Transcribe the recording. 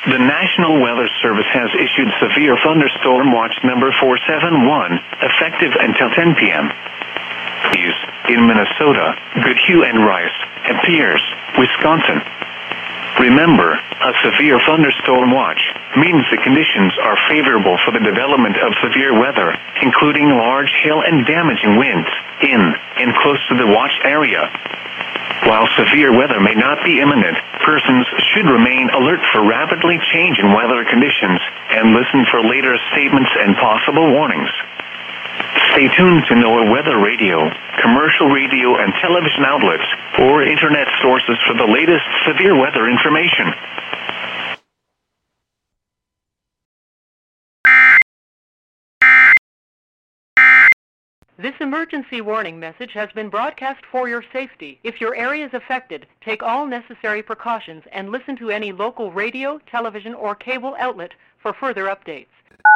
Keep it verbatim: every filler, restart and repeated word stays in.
The National Weather Service has issued severe thunderstorm watch number four seven one, effective until ten p.m. in Minnesota, Goodhue and Rice, and Pierce, Wisconsin. Remember, a severe thunderstorm watch means the conditions are favorable for the development of severe weather, including large hail and damaging winds, in and close to the watch area. While severe weather may not be imminent, persons should remain alert for rapidly changing weather conditions and listen for later statements and possible warnings. Stay tuned to NOAA Weather Radio, commercial radio and television outlets, or internet sources for the latest severe weather information. This emergency warning message has been broadcast for your safety. If your area is affected, take all necessary precautions and listen to any local radio, television, or cable outlet for further updates.